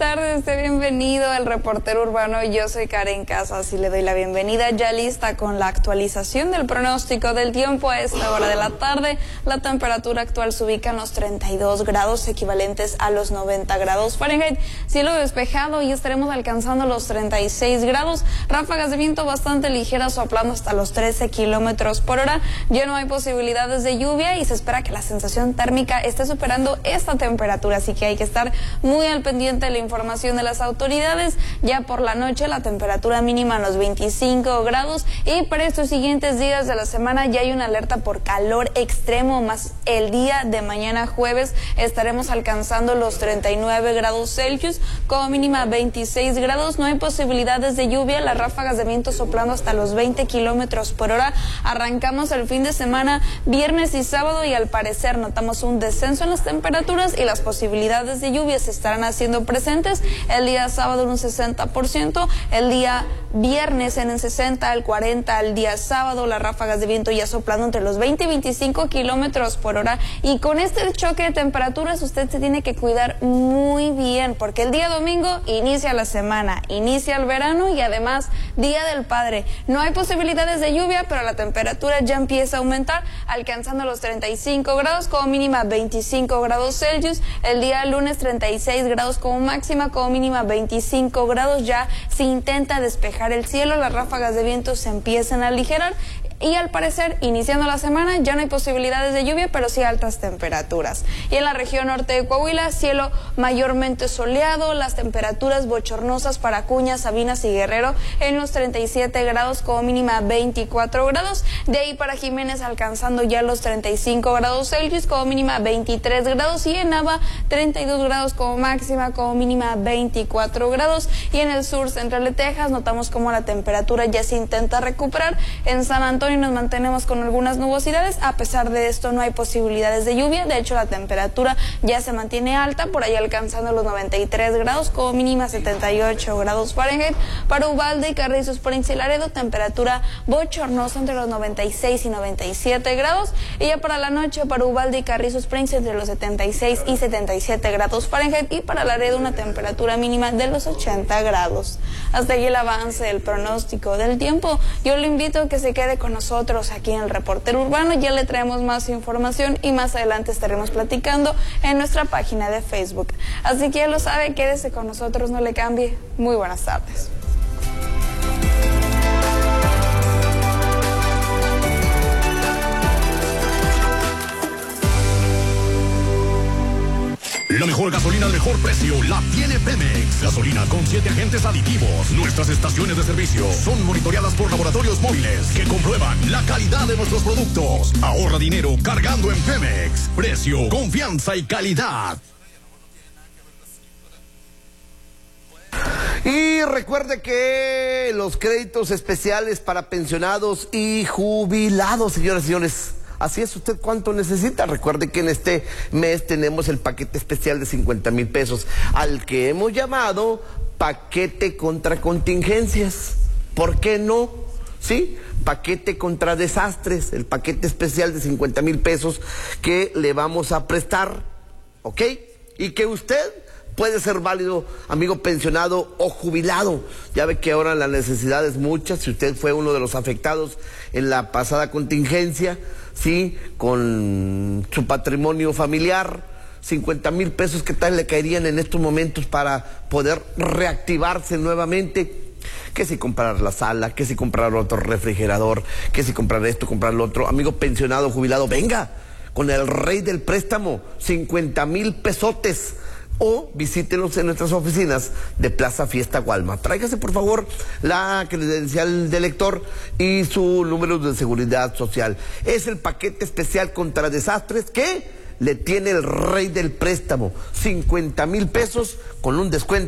tardes, bienvenido al Reportero Urbano. Yo soy Karen Casas y le doy la bienvenida, ya lista con la actualización del pronóstico del tiempo. A esta hora de la tarde, la temperatura actual se ubica en los 32 grados, equivalentes a los 90 grados Fahrenheit. Cielo despejado y estaremos alcanzando los 36 grados. Ráfagas de viento bastante ligeras soplando hasta los 13 kilómetros por hora. Ya no hay posibilidades de lluvia y se espera que la sensación térmica esté superando esta temperatura, así que hay que estar muy al pendiente de la información de las autoridades. Ya por la noche la temperatura mínima en los 25 grados y para estos siguientes días de la semana ya hay una alerta por calor extremo, más el día de mañana jueves estaremos alcanzando los 39 grados Celsius, como mínima 26 grados. No hay posibilidades de lluvia, las ráfagas de viento soplando hasta los 20 kilómetros por hora. Arrancamos el fin de semana viernes y sábado y al parecer notamos un descenso en las temperaturas y las posibilidades de lluvia se estarán haciendo presentes. El día sábado en un 60%, el día viernes en el 60 al 40, el día sábado las ráfagas de viento ya soplando entre los 20 y 25 kilómetros por hora. Y con este choque de temperaturas usted se tiene que cuidar muy bien, porque el día domingo inicia la semana, inicia el verano y además Día del Padre. No hay posibilidades de lluvia, pero la temperatura ya empieza a aumentar, alcanzando los 35 grados, como mínima 25 grados Celsius. El día lunes 36 grados como máxima, como mínima 25 grados. Ya se intenta despejar el cielo, las ráfagas de viento se empiezan a aligerar y al parecer, iniciando la semana, ya no hay posibilidades de lluvia, pero sí altas temperaturas. Y en la región norte de Coahuila, cielo mayormente soleado, las temperaturas bochornosas para Acuña, Sabinas y Guerrero en los 37 grados, como mínima 24 grados. De ahí para Jiménez alcanzando ya los 35 grados Celsius, como mínima 23 grados. Y en Nava, 32 grados como máxima, como mínima 24 grados. Y en el sur central de Texas, notamos como la temperatura ya se intenta recuperar. En San Antonio nos mantenemos con algunas nubosidades. A pesar de esto no hay posibilidades de lluvia, de hecho la temperatura ya se mantiene alta, por ahí alcanzando los 93 grados, como mínima 78 grados Fahrenheit. Para Uvalde y Carrizo Springs y Laredo, temperatura bochornosa entre los 96 y 97 grados. Y ya para la noche, para Uvalde y Carrizo Springs entre los 76 y 77 grados Fahrenheit. Y para Laredo una temperatura mínima de los 80 grados. Hasta aquí el avance del pronóstico del tiempo. Yo le invito a que se quede con nosotros aquí en el Reportero Urbano. Ya le traemos más información y más adelante estaremos platicando en nuestra página de Facebook. Así que ya lo sabe, quédese con nosotros, no le cambie. Muy buenas tardes. La mejor gasolina al mejor precio la tiene Pemex. Gasolina con 7 agentes aditivos. Nuestras estaciones de servicio son monitoreadas por laboratorios móviles que comprueban la calidad de nuestros productos. Ahorra dinero cargando en Pemex. Precio, confianza y calidad. Y recuerde que los créditos especiales para pensionados y jubilados, señoras y señores. Así es, ¿usted cuánto necesita? Recuerde que en este mes tenemos el paquete especial de 50,000 pesos, al que hemos llamado paquete contra contingencias. ¿Por qué no? ¿Sí? Paquete contra desastres, el paquete especial de 50,000 pesos que le vamos a prestar, ¿ok? Y que usted puede ser válido, amigo pensionado o jubilado. Ya ve que ahora la necesidad es mucha. Si usted fue uno de los afectados en la pasada contingencia, sí, con su patrimonio familiar, 50,000 pesos, ¿qué tal le caerían en estos momentos para poder reactivarse nuevamente? Que si comprar la sala, que si comprar otro refrigerador, que si comprar esto, comprar lo otro. Amigo pensionado o jubilado, venga con el rey del préstamo, 50,000 pesotes. O visítenos en nuestras oficinas de Plaza Fiesta Gualma. Tráigase por favor la credencial de lector y su número de seguridad social. Es el paquete especial contra desastres que le tiene el rey del préstamo, 50,000 pesos con un descuento